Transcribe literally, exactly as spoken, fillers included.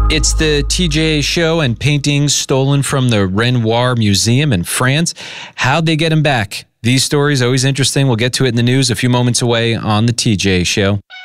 It's the T J A show and paintings stolen from the Renoir Museum in France. How'd they get them back? These stories always interesting. We'll get to it in the news a few moments away on the T J A show.